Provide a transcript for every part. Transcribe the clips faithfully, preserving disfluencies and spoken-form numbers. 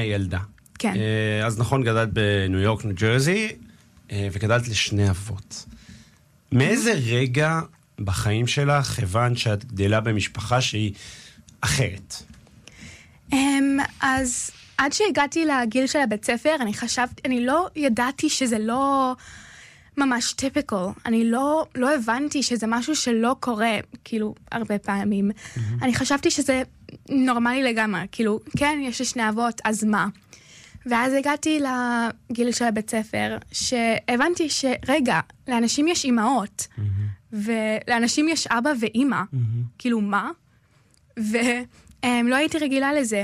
הילדה. כן. אז נכון, גדלת בניו יורק, ניו ג'רזי, וגדלת לשני אבות. מאיזה רגע בחיים שלך הבנת שאת גדלה במשפחה שהיא אחרת? אז עד שהגעתי לגיל של הבית ספר, אני חשבתי, אני לא ידעתי שזה לא ממש טיפיקל. אני לא, לא הבנתי שזה משהו שלא קורה, כאילו, הרבה פעמים. Mm-hmm. אני חשבתי שזה נורמלי לגמרי, כאילו, כן, יש לי שני אבות, אז מה? ואז הגעתי לגיל של הבית ספר, שהבנתי שרגע, לאנשים יש אימהות, mm-hmm. ולאנשים יש אבא ואימא, mm-hmm. כאילו, מה? ולא הייתי רגילה לזה.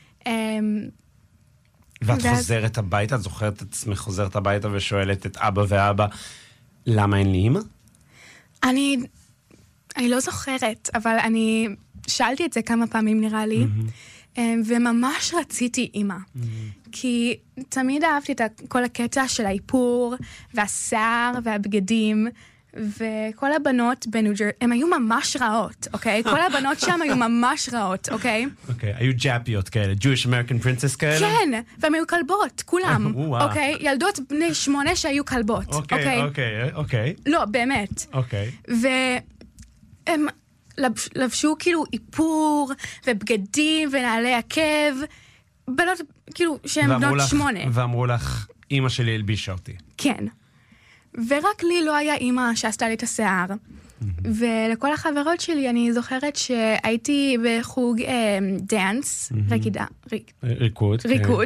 ואת ואז... חוזרת הביתה, את זוכרת את עצמך חוזרת הביתה ושואלת את אבא ואבא, למה אין לי אמא? אני, אני לא זוכרת, אבל אני שאלתי את זה כמה פעמים נראה לי, mm-hmm. וממש רציתי אמא. Mm-hmm. כי תמיד אהבתי את כל הקטע של האיפור, והשיער, והבגדים, וכל הבנות בניו-ג'רזי, הן היו ממש רעות, אוקיי? כל הבנות שם היו ממש רעות, אוקיי? אוקיי, היו ג'אפיות כאלה, Jewish American Princess כאלה? כן, והן היו כלבות, כולם, אוקיי? ילדות בני שמונה שהיו כלבות, אוקיי, אוקיי, אוקיי. לא, באמת. אוקיי. והם לבשו כאילו איפור, ובגדים, ונעלי עקב, בנות, כאילו, שהן בנות שמונה. ואמרו לך, אמא שלי הלבישה אותי. כן. ורק לי לא היה אימא שעשתה לי את השיער. ולכל החברות שלי אני זוכרת שהייתי בחוג דאנס, רקידה, ריקוד. ריקוד.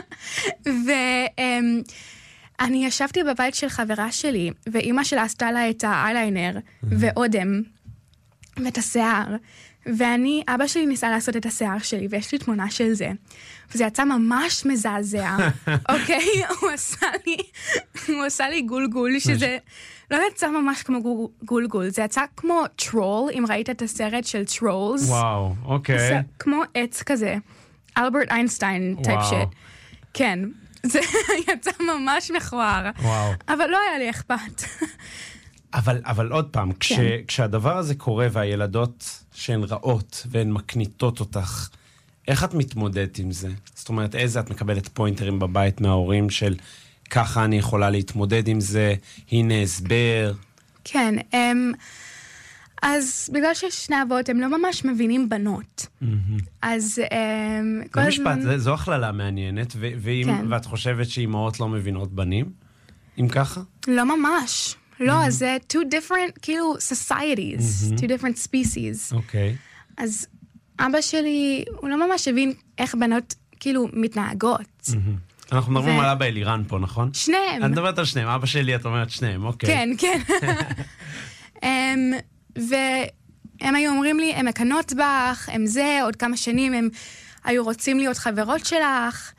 ואני ישבתי בבית של חברה שלי, ואימא שלה עשתה לה את האייליינר, ואודם, ואת השיער. ואני, אבא שלי ניסה לעשות את השיער שלי, ויש לי תמונה של זה. וזה יצא ממש מזעזע, אוקיי? הוא עשה לי, הוא עשה לי גולגול, שזה לא יצא ממש כמו גולגול, זה יצא כמו טרול, אם ראית את הסרט של טרולס. וואו, אוקיי. כמו עץ כזה, אלברט איינשטיין טייפ שיט. כן, זה יצא ממש מכוער. וואו. אבל לא היה לי אכפת. אבל, אבל עוד פעם, כש, כן. כשהדבר הזה קורה והילדות שהן רעות והן מקניטות אותך, איך את מתמודדת עם זה? זאת אומרת, איזה את מקבלת פוינטרים בבית מההורים של ככה אני יכולה להתמודד עם זה, הנה הסבר? כן, הם, אז בגלל שיש שני אבות, הם לא ממש מבינים בנות. Mm-hmm. אז הם, כל במשפט, הזמן... זה, זו הכללה מעניינת, ו- ואם, כן. ואת חושבת שאימהות לא מבינות בנים? אם ככה? לא ממש. לא, אז זה two different, כאילו, societies, two different species. אוקיי. אז אבא שלי, הוא לא ממש הבין איך בנות, כאילו, מתנהגות. אנחנו מדברים על אבא אלירן פה, נכון? שניהם. אני מדברת על שניהם, אבא שלי, את אומרת שניהם, אוקיי. כן, כן. והם היו אומרים לי, הם מקנות בך, הם זה, עוד כמה שנים הם היו רוצים להיות חברות שלך.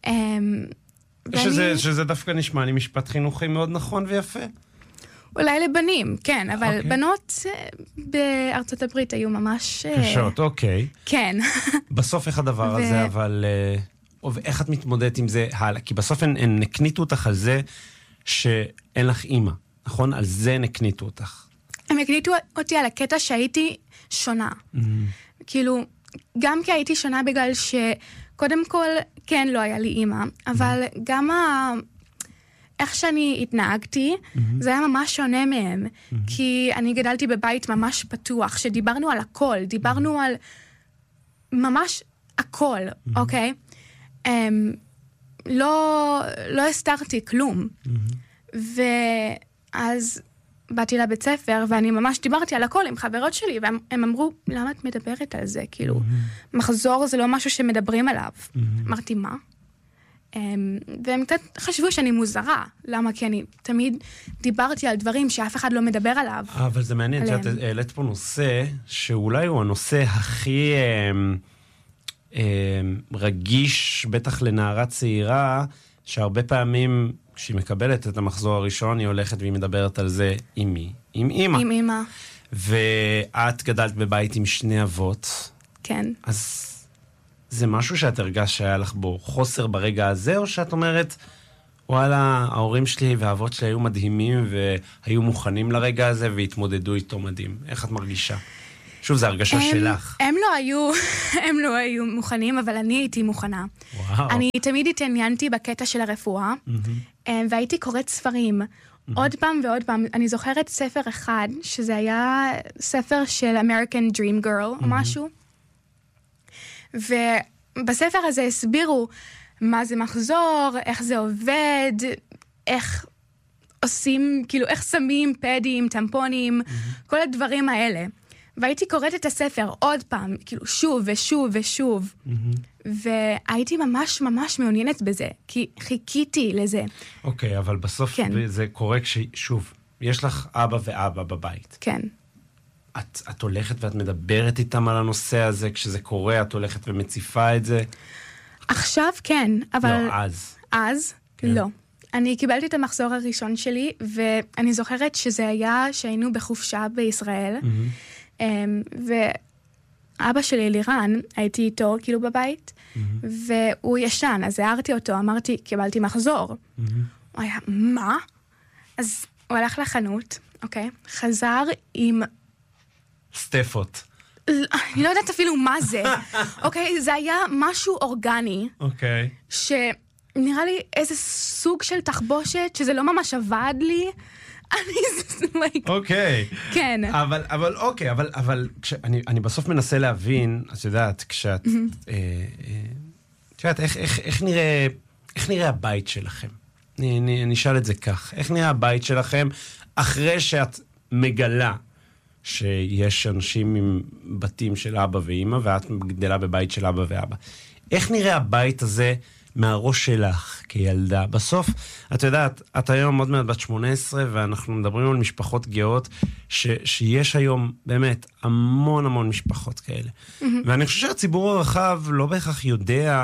שזה דווקא נשמע לי משפט חינוכי מאוד נכון ויפה. אולי לבנים, כן, אבל okay. בנות בארצות הברית היו ממש... קשות, אוקיי. Okay. כן. בסוף איך הדבר ו... הזה, אבל... איך את מתמודדת עם זה הלאה? כי בסוף הן, הן נקניתו אותך על זה שאין לך אימא, נכון? על זה נקניתו אותך. הם הקניתו אותי על הקטע שהייתי שונה. Mm-hmm. כאילו, גם כי הייתי שונה בגלל שקודם כל, כן, לא היה לי אימא, אבל mm-hmm. גם ה... איך שאני התנהגתי, mm-hmm. זה היה ממש שונה מהם. Mm-hmm. כי אני גדלתי בבית ממש פתוח, שדיברנו על הכל, דיברנו mm-hmm. על ממש הכל, mm-hmm. אוקיי? Um, לא, לא הסתרתי כלום. Mm-hmm. ואז באתי לבית ספר, ואני ממש דיברתי על הכל עם חברות שלי, והם הם אמרו, למה את מדברת על זה? כאילו, mm-hmm. מחזור זה לא משהו שמדברים עליו. Mm-hmm. אמרתי, מה? והם קצת חשבו שאני מוזרה. למה? כי אני תמיד דיברתי על דברים שאף אחד לא מדבר עליו. אבל זה מעניין שאת העלית פה נושא, שאולי הוא הנושא הכי רגיש, בטח לנערה צעירה, שהרבה פעמים כשהיא מקבלת את המחזור הראשון, היא הולכת והיא מדברת על זה עם מי? עם אמא. עם אמא. ואת גדלת בבית עם שני אבות. כן. אז... זה משהו שאת הרגש שהיה לך בו חוסר ברגע הזה, או שאת אומרת, וואלה, ההורים שלי והאבות שלי היו מדהימים, והיו מוכנים לרגע הזה, והתמודדו איתו מדהים. איך את מרגישה? שוב, זה הרגשה הם, שלך. הם לא היו, הם לא היו מוכנים, אבל אני הייתי מוכנה. וואו. אני תמיד התעניינתי בקטע של הרפואה, mm-hmm. והייתי קוראת ספרים. Mm-hmm. עוד פעם ועוד פעם, אני זוכרת ספר אחד, שזה היה ספר של American Dream Girl, mm-hmm. או משהו. ובספר הזה הסבירו מה זה מחזור, איך זה עובד, איך עושים, כאילו, איך שמים פדים, טמפונים, mm-hmm. כל הדברים האלה. והייתי קוראת את הספר עוד פעם, כאילו, שוב ושוב ושוב. Mm-hmm. והייתי ממש ממש מעוניינת בזה, כי חיכיתי לזה. אוקיי, אבל בסוף כן. זה קורה כששוב, יש לך אבא ואבא בבית. כן. את, את הולכת ואת מדברת איתם על הנושא הזה, כשזה קורה, את הולכת ומציפה את זה? עכשיו כן, אבל... לא, אז. אז? כן. לא. אני קיבלתי את המחזור הראשון שלי, ואני זוכרת שזה היה שהיינו בחופשה בישראל, mm-hmm. ואבא שלי, לירן, הייתי איתו כאילו בבית, mm-hmm. והוא ישן, אז הערתי אותו, אמרתי, קיבלתי מחזור. Mm-hmm. הוא היה, מה? אז הוא הלך לחנות, אוקיי? חזר עם... סטפות. אני לא יודעת אפילו מה זה. אוקיי, זה היה משהו אורגני. אוקיי. שנראה לי איזה סוג של תחבושת, שזה לא ממש עבד לי. אני... אוקיי. כן. אבל, אבל, אוקיי, אבל, אבל, כשאני, אני בסוף מנסה להבין, את יודעת, כשאת, את יודעת, איך, איך, איך נראה, איך נראה הבית שלכם? אני, אני, אני אשאל את זה כך. איך נראה הבית שלכם אחרי שאת מגלה שיש אנשים עם בתים של אבא ואמא, ואת גדלה בבית של אבא ואבא. איך נראה הבית הזה מהראש שלך כילדה? בסוף, את יודעת, את היום עוד מעט בת שמונה עשרה, ואנחנו מדברים על משפחות גאות, ש, שיש היום באמת המון המון משפחות כאלה. Mm-hmm. ואני חושב שהציבור הרחב לא בהכרח יודע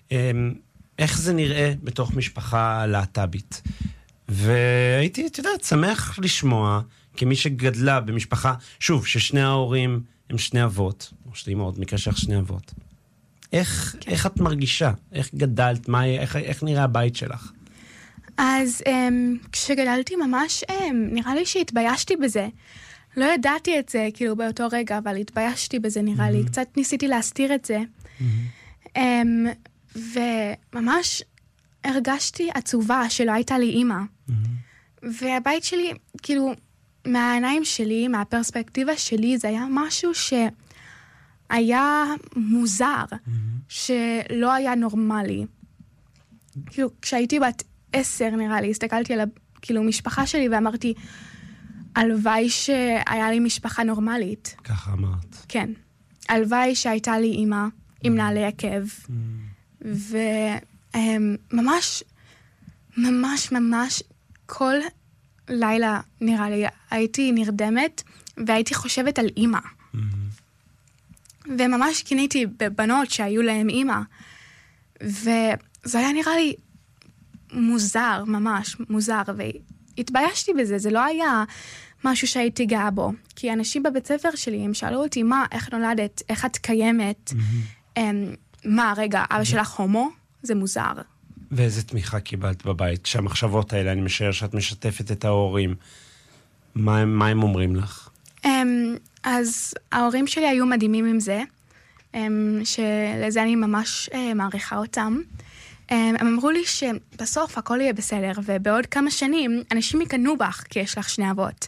איך זה נראה בתוך משפחה להט"בית. והייתי, את יודעת, שמח לשמוע, כמי שגדלה במשפחה, שוב, ששני ההורים הם שני אבות, או שתי אמהות, מקרה שלך שני אבות. איך, כן. איך את מרגישה? איך גדלת? מה, איך, איך נראה הבית שלך? אז um, כשגדלתי ממש, um, נראה לי שהתביישתי בזה. לא ידעתי את זה, כאילו, באותו רגע, אבל התביישתי בזה, נראה mm-hmm. לי. קצת ניסיתי להסתיר את זה. Mm-hmm. Um, וממש הרגשתי עצובה שלא הייתה לי אימא. Mm-hmm. והבית שלי, כאילו, מהעיניים שלי, מהפרספקטיבה שלי, זה היה משהו שהיה מוזר, mm-hmm. שלא היה נורמלי. כאילו, כשהייתי בת עשר, נראה לי, הסתכלתי על, כאילו, משפחה שלי ואמרתי, הלוואי שהיה לי משפחה נורמלית. ככה אמרת. כן. הלוואי שהייתה לי אימא, mm-hmm. עם נעלי עקב. Mm-hmm. וממש, ממש, ממש, כל... לילה, נראה לי, הייתי נרדמת, והייתי חושבת על אימא. Mm-hmm. וממש כיניתי בבנות שהיו להם אימא. וזה היה נראה לי מוזר, ממש מוזר, והתביישתי בזה, זה לא היה משהו שהייתי גאה בו. כי אנשים בבית ספר שלי, הם שאלו אותי, מה, איך נולדת, איך את קיימת, mm-hmm. מה, רגע, אבא שלך הומו? זה מוזר. ואיזה תמיכה קיבלת בבית? כשהמחשבות האלה, אני משער שאת משתפת את ההורים. מה הם, מה הם אומרים לך? Um, אז ההורים שלי היו מדהימים עם זה, um, שלזה אני ממש uh, מעריכה אותם. Um, הם אמרו לי שבסוף הכל יהיה בסדר, ובעוד כמה שנים אנשים יקנו בך, כי יש לך שני אבות.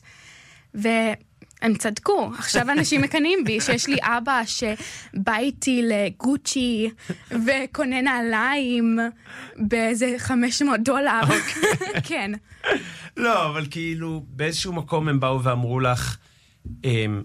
והם צדקו, עכשיו אנשים מקנים בי, שיש לי אבא שבא איתי לגוצ'י, וקונה נעליים באיזה חמש מאות דולר. כן. לא, אבל כאילו, באיזשהו מקום הם באו ואמרו לך, הם,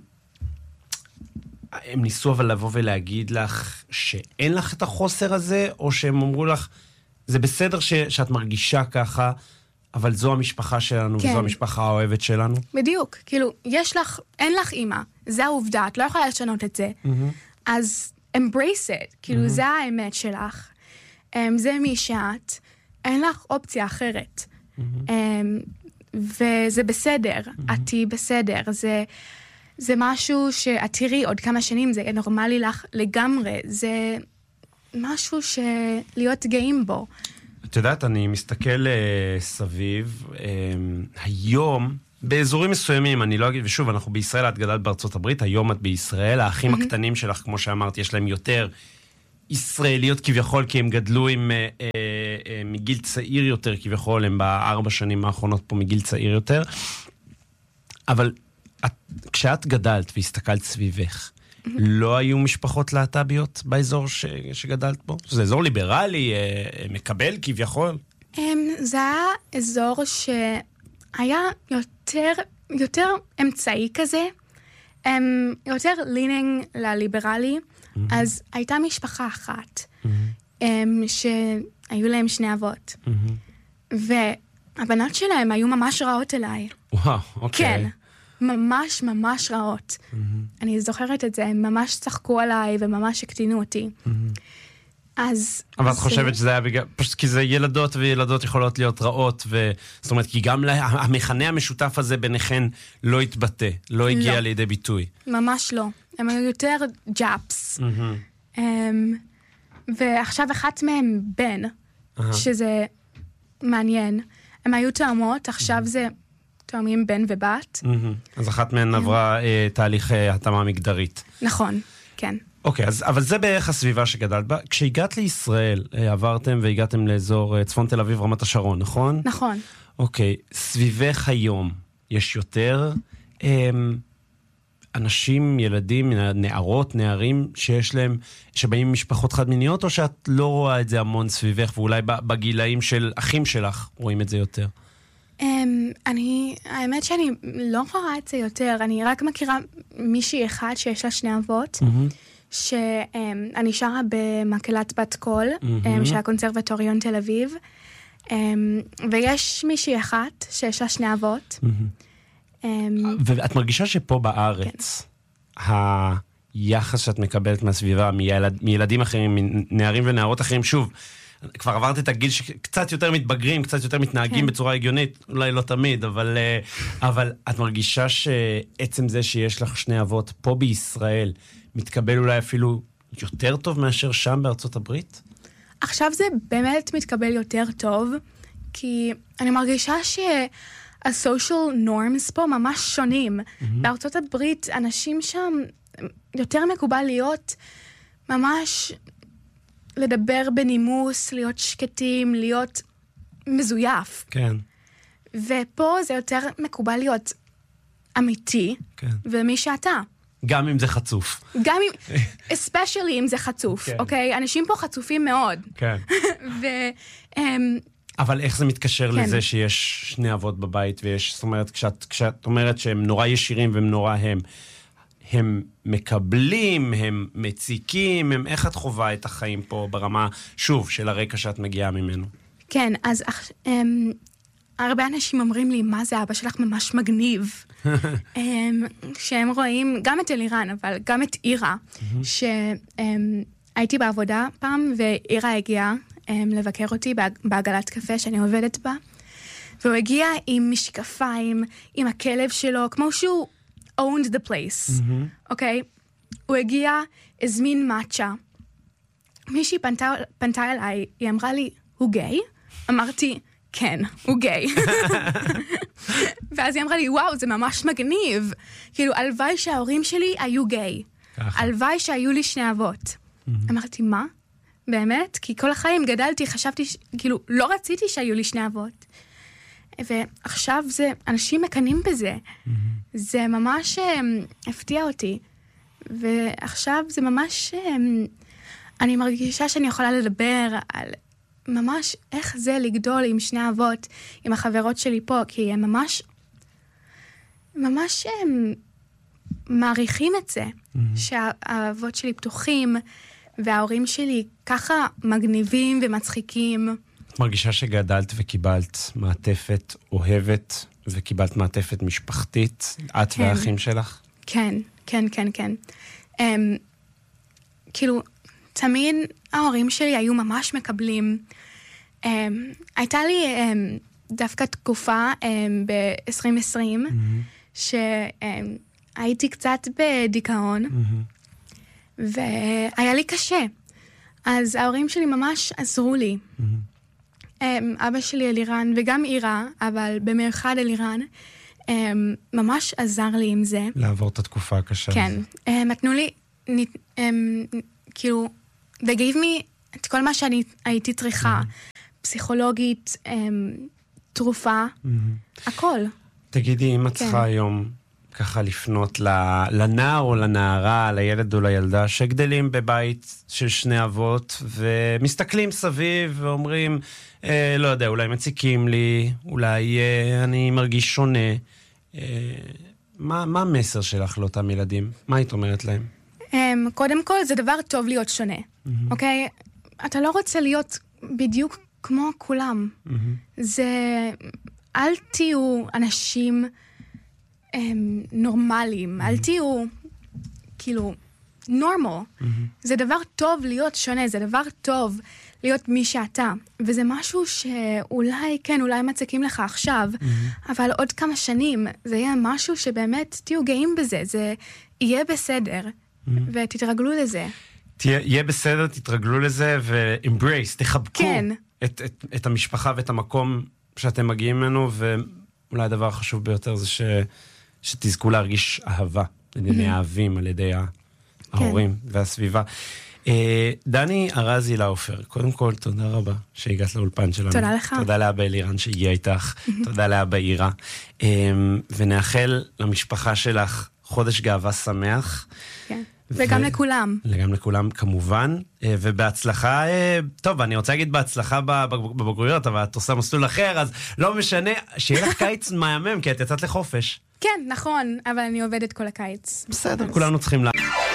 הם ניסו אבל לבוא ולהגיד לך שאין לך את החוסר הזה, או שהם אמרו לך, זה בסדר ש, שאת מרגישה ככה, אבל זו המשפחה שלנו, כן. וזו המשפחה האוהבת שלנו. בדיוק, כאילו, יש לך, אין לך אימא, זה העובדה, את לא יכולה לשנות את זה, mm-hmm. אז embrace it, כאילו, mm-hmm. זה האמת שלך, um, זה מי שאת, אין לך אופציה אחרת, mm-hmm. um, וזה בסדר, mm-hmm. את תהי בסדר, זה, זה משהו שאת תראי עוד כמה שנים, זה נורמלי לך לגמרי, זה משהו שלהיות גאים בו. את יודעת, אני מסתכל uh, סביב, um, היום באזורים מסוימים, אני לא אגיד, ושוב, אנחנו בישראל, את גדלת בארצות הברית, היום את בישראל, האחים הקטנים שלך, כמו שאמרתי, יש להם יותר ישראליות כביכול, כי הם גדלו עם, אה, אה, מגיל צעיר יותר כביכול, הם בארבע שנים האחרונות פה מגיל צעיר יותר. אבל את, כשאת גדלת והסתכלת סביבך, לא היו משפחות להט"ביות באזור ש, שגדלת בו? זה אזור ליברלי, אה, מקבל כביכול? זה היה אזור שהיה יותר, יותר אמצעי כזה, יותר leaning לליברלי, mm-hmm. אז הייתה משפחה אחת, mm-hmm. שהיו להם שני אבות. Mm-hmm. והבנות שלהם היו ממש רעות אליי. וואו, אוקיי. כן, ממש ממש רעות. Mm-hmm. אני זוכרת את זה, הם ממש צחקו עליי וממש הקטינו אותי. Mm-hmm. אז... אבל את חושבת שזה היה בגלל... פשוט כי זה ילדות וילדות יכולות להיות רעות, זאת אומרת, כי גם המכנה המשותף הזה ביניכן לא התבטא, לא הגיע לידי ביטוי. ממש לא. הם היו יותר ג'אפס. ועכשיו אחת מהם בן, שזה מעניין. הם היו תאומות, עכשיו זה תאומים בן ובת. אז אחת מהן עברה תהליך התאמה מגדרית. נכון, כן. אוקיי, אז, אבל זה בערך הסביבה שגדלת בה. כשהגעת לישראל, עברתם והגעתם לאזור צפון תל אביב, רמת השרון, נכון? נכון. אוקיי, סביבך היום יש יותר הם, אנשים, ילדים, נערות, נערים, שיש להם, שבאים עם משפחות חד-מיניות, או שאת לא רואה את זה המון סביבך, ואולי בגילאים של אחים שלך רואים את זה יותר? Um, אני, האמת שאני לא רואה את זה יותר, אני רק מכירה מישהי אחד שיש לה שני אבות, mm-hmm. שאני שרה במקהלת בת קול, mm-hmm. של הקונסרבטוריון תל אביב, ויש מישהי אחת שיש לה שני אבות. Mm-hmm. ואת מרגישה שפה בארץ, כן. היחס שאת מקבלת מהסביבה, מילד, מילדים אחרים, מנערים ונערות אחרים, שוב, כבר עברת את הגיל שקצת יותר מתבגרים, קצת יותר מתנהגים כן. בצורה הגיונית, אולי לא תמיד, אבל, אבל את מרגישה שעצם זה שיש לך שני אבות פה בישראל, מתקבל אולי אפילו יותר טוב מאשר שם בארצות הברית? עכשיו זה באמת מתקבל יותר טוב, כי אני מרגישה שה-social norms פה ממש שונים. Mm-hmm. בארצות הברית אנשים שם יותר מקובל להיות ממש לדבר בנימוס, להיות שקטים, להיות מזויף. כן. ופה זה יותר מקובל להיות אמיתי, כן. ומי שאתה. גם אם זה חצוף. גם אם, especially אם זה חצוף, כן. אוקיי? אנשים פה חצופים מאוד. כן. ו... Um, אבל איך זה מתקשר כן. לזה שיש שני אבות בבית, ויש, זאת אומרת, כשאת, כשאת אומרת שהם נורא ישירים והם נורא הם, הם מקבלים, הם מציקים, הם, איך את חובה את החיים פה ברמה, שוב, של הרקע שאת מגיעה ממנו? כן, אז um, הרבה אנשים אומרים לי, מה זה, אבא שלך ממש מגניב. שהם רואים גם את אלירן, אבל גם את אירה, שהייתי בעבודה פעם, ואירה הגיעה לבקר אותי בעגלת קפה שאני עובדת בה, והוא הגיע עם משקפיים, עם הכלב שלו, כמו שהוא owned the place, אוקיי? הוא הגיע, הזמין מאצ'ה. מישהי פנתה, פנתה אליי, היא אמרה לי, הוא גיי? אמרתי, כן, הוא גיי. ואז היא אמרה לי, וואו, זה ממש מגניב. כאילו, הלוואי שההורים שלי היו גיי. הלוואי שהיו לי שני אבות. אמרתי, מה? באמת? כי כל החיים גדלתי, חשבתי, כאילו, לא רציתי שהיו לי שני אבות. ועכשיו זה, אנשים מקנים בזה. זה ממש הפתיע אותי. ועכשיו זה ממש, אני מרגישה שאני יכולה לדבר על ממש איך זה לגדול עם שני אבות, עם החברות שלי פה, כי הם ממש, ממש הם מעריכים את זה, mm-hmm. שהאבות שלי פתוחים, וההורים שלי ככה מגניבים ומצחיקים. את מרגישה שגדלת וקיבלת מעטפת אוהבת, וקיבלת מעטפת משפחתית, את כן. והאחים שלך? כן, כן, כן, כן. Um, כאילו, תמיד ההורים שלי היו ממש מקבלים. Um, הייתה לי um, דווקא תקופה um, ב-עשרים עשרים, mm-hmm. שהייתי um, קצת בדיכאון, mm-hmm. והיה לי קשה. אז ההורים שלי ממש עזרו לי. Mm-hmm. Um, אבא שלי אלירן, וגם אירה, אבל במרחד אלירן, ממש עזר לי עם זה. לעבור את התקופה הקשה. כן. נתנו לי, כאילו, they gave me את כל מה שאני הייתי צריכה. פסיכולוגית, תרופה, הכל. תגידי, אם את צריכה היום ככה לפנות לנער או לנערה, לילד או לילדה, שגדלים בבית של שני אבות, ומסתכלים סביב ואומרים, אה, לא יודע, אולי מציקים לי, אולי אה, אני מרגיש שונה. אה, מה, מה המסר שלך לאותם ילדים? מה היית אומרת להם? Um, קודם כל, זה דבר טוב להיות שונה, אוקיי? Mm-hmm. Okay? אתה לא רוצה להיות בדיוק כמו כולם. Mm-hmm. זה... אל תהיו אנשים um, נורמליים, mm-hmm. אל תהיו, כאילו, נורמל. Mm-hmm. זה דבר טוב להיות שונה, זה דבר טוב להיות מי שאתה. וזה משהו שאולי, כן, אולי מצקים לך עכשיו, mm-hmm. אבל עוד כמה שנים זה יהיה משהו שבאמת תהיו גאים בזה, זה יהיה בסדר, mm-hmm. ותתרגלו לזה. יהיה בסדר, תתרגלו לזה, ו-embrace, תחבקו כן. את, את, את המשפחה ואת המקום שאתם מגיעים ממנו, ואולי הדבר החשוב ביותר זה ש, שתזכו להרגיש אהבה, לדעי אהבים על ידי ההורים והסביבה. דני ארזי לאופר, קודם כל תודה רבה שהגעת לאולפן שלנו. תודה לך. תודה לאבא אלירן שהגיע איתך, תודה לאבא אירה, ונאחל למשפחה שלך חודש גאווה שמח. כן. וגם לכולם. וגם לכולם, כמובן. ובהצלחה, טוב, אני רוצה להגיד בהצלחה בבגרויות, אבל את עושה מסלול אחר, אז לא משנה, שיהיה לך קיץ מהמם, כי את יצאת לחופש. כן, נכון, אבל אני עובדת כל הקיץ. בסדר, כולנו צריכים לה...